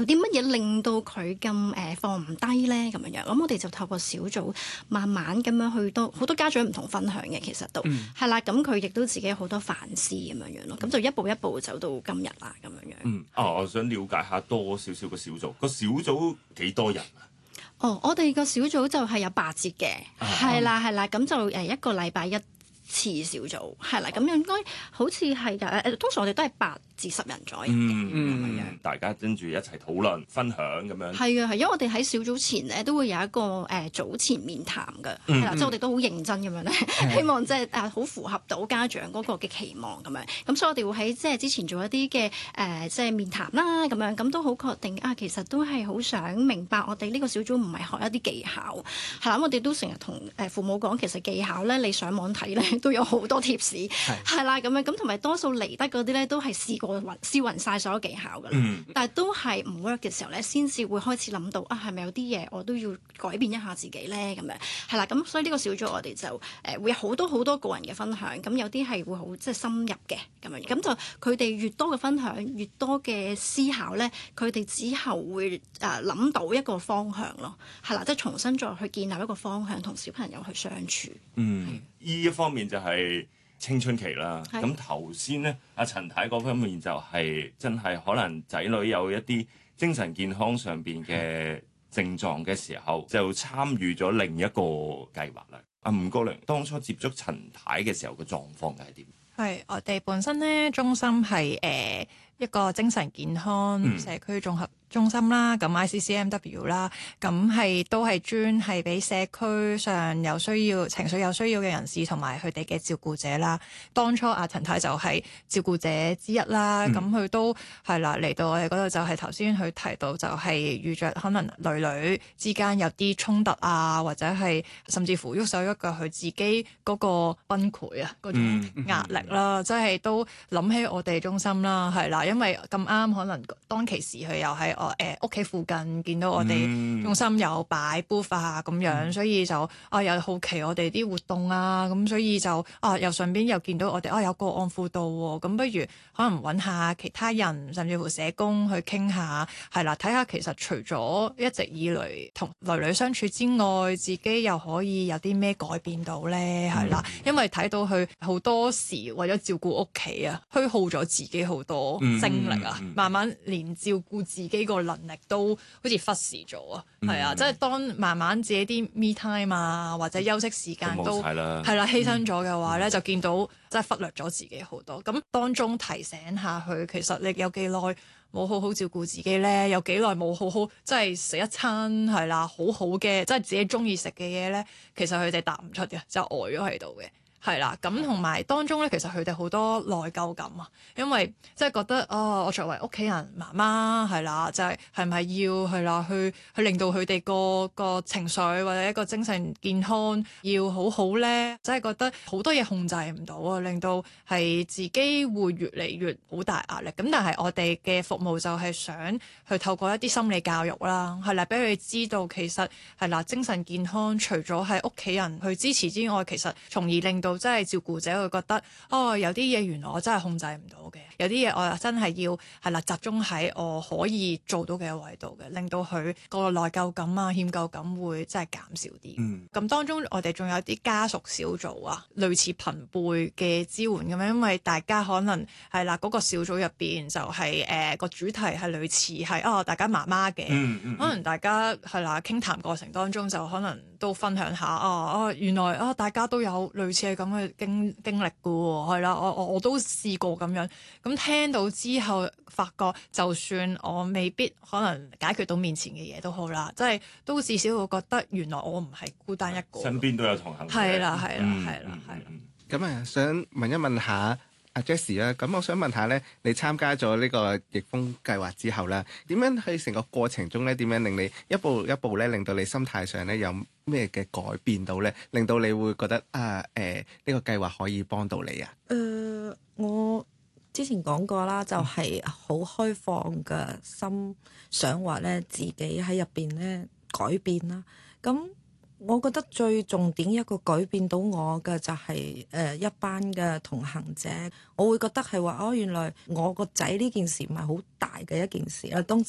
有啲乜嘢令到佢咁放唔低咧咁樣樣，咁我哋就透過小組慢慢咁樣去多好多家長唔同分享嘅，其實都係啦，咁佢亦都自己有好多反思咁樣樣咯，咁就一步一步走到今日啦咁樣樣。 我想了解下多少少個小組，個小組幾多人啊？ 我哋個小組就係有8節嘅，係啦，咁就一個禮拜一次小組，係啦，咁應該好似係㗎，通常我哋都係8至10人左右嘅咁樣。 大家跟住一齊討論分享咁樣。 係啊，因為我哋喺小組前咧都會有一個組前面談㗎，係啦，即係我哋都好認真咁樣咧，希望即係好符合到家長嗰個嘅期望咁樣。咁所以我哋會喺即係之前做一啲嘅即係面談啦咁樣，咁都好確定其實都係好想明白我哋呢個小組唔係學一啲技巧，係啦，我哋都成日同父母講，其實技巧咧你上網睇咧都有好多貼士，係啦咁樣，咁同埋多數嚟得嗰啲咧都係試勻晒所有技巧㗎啦，但係都係唔 work 嘅時候咧，先至會開始諗到係咪有啲嘢我都要改變一下自己咧咁樣，係啦，咁所以呢個小組我哋就會有好多個人嘅分享，咁有啲係會好即係深入嘅咁樣，咁就佢哋越多嘅分享，越多嘅思考咧，佢哋之後會諗到一個方向咯，係啦，即係重新再去建立一個方向，同小朋友去相處。 呢一方面就係青春期啦。咁頭先咧，阿陳太嗰方面就係真係可能仔女有一啲精神健康上邊嘅症狀嘅時候，就參與咗另一個計劃啦。阿吳國良當初接觸陳太嘅時候嘅狀況係點？ 係我哋本身咧中心係一個精神健康社區綜合中心啦，咁 ICCMW 啦，咁係都係專係俾社區上有需要、情緒有需要嘅人士同埋佢哋嘅照顧者啦。當初阿陳太就係照顧者之一啦，咁佢都係啦嚟到我哋嗰度就係頭先佢提到就係遇着可能女之間有啲衝突啊，或者係甚至乎喐手喐腳佢自己嗰個崩潰啊嗰種壓力啦，即係都諗起我哋中心啦，係啦，因為咁啱可能當其時佢又喺屋企附近見到我哋中心有擺 booth 啊咁樣，所以就又好奇我哋啲活動啊，咁所以就又順便又見到我哋有個案輔導喎，咁不如可能揾下其他人，甚至乎社工去傾下，係啦，睇下其實除咗一直以嚟同女相處之外，自己又可以有啲咩改變到咧，係啦，因為睇到佢好多時為咗照顧屋企啊，虛耗咗自己好多精力啊，慢慢連照顧自己個能力都好似忽視咗啊，係啊，即係當慢慢自己啲 me time 啊或者休息時間都係啦犧牲咗嘅話咧，就見到即係忽略咗自己好多。咁當中提醒下佢，其實你有幾耐冇好好照顧自己咧？有幾耐冇好好即係食一餐係啦，好好嘅即係自己中意食嘅嘢咧？其實佢哋答唔出嘅，就呆咗喺度嘅。係啦，咁同埋當中咧，其實佢哋好多內疚感啊，因為即係覺得我作為屋企人媽媽係啦，就係咪要係啦，去令到佢哋個情緒或者一個精神健康要好好咧，即係覺得好多嘢控制唔到啊，令到係自己會越嚟越好大壓力。咁但係我哋嘅服務就係想去透過一啲心理教育啦，係啦，俾佢哋知道其實係啦，精神健康除咗係屋企人去支持之外，其實從而令到真係照顧者會覺得有啲嘢原來我真係控制唔到嘅，有啲嘢我真係要係啦集中喺我可以做到嘅位度嘅，令到佢個內疚感啊、歉疚感會真係減少啲。咁當中我哋仲有啲家屬小組啊，類似朋輩嘅支援咁樣，因為大家可能係啦嗰個小組入邊就係個主題係類似係大家媽媽嘅，可能大家係啦傾談過程當中就可能都分享下原來大家都有類似係咁嘅經歷㗎喎，係啦，我都試過咁樣，咁聽到之後發覺，就算我未必可能解決到面前嘅嘢都好啦，即係都至少會覺得原來我唔係孤單一個， 身邊都有同行者。 係啦。 咁想問一問下阿 Jessie 啦，咁我想問下咧，你參加咗呢個逆風計劃之後咧，點樣喺成個過程中咧，點樣令你一步一步咧，令到你心態上咧有咩嘅改變到咧，令到你會覺得呢個計劃可以幫到你啊？ 我之前講過啦，就係好開放嘅心，想話咧自己喺入邊咧改變啦。咁我覺得最重點一個改變到我嘅就係一班嘅同行者，我會覺得係話原來我個仔呢件事唔係好大嘅一件事啦。當